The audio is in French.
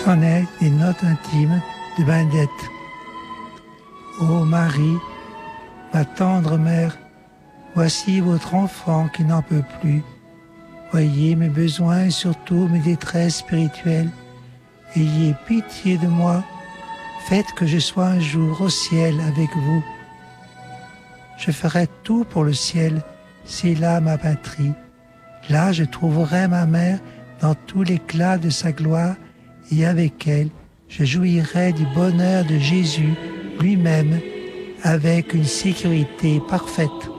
C'en est des notes intimes de Bernadette. Ô Marie, ma tendre mère, voici votre enfant qui n'en peut plus. Voyez mes besoins et surtout mes détresses spirituelles. Ayez pitié de moi. Faites que je sois un jour au ciel avec vous. Je ferai tout pour le ciel, c'est là ma patrie. Là je trouverai ma mère dans tout l'éclat de sa gloire et avec elle je jouirai du bonheur de Jésus lui-même avec une sécurité parfaite.